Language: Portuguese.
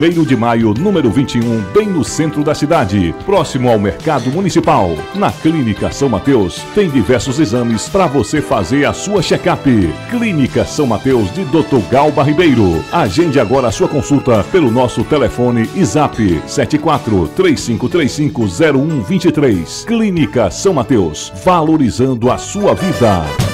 1º de Maio, número 21, bem no centro da cidade, próximo ao Mercado Municipal. Na Clínica São Mateus, tem diversos exames para você fazer a sua check-up. Clínica São Mateus de Dr. Galba Ribeiro. Agende agora a sua consulta pelo nosso telefone e zap 74-3535-0123. Clínica São Mateus, valorizando a sua vida.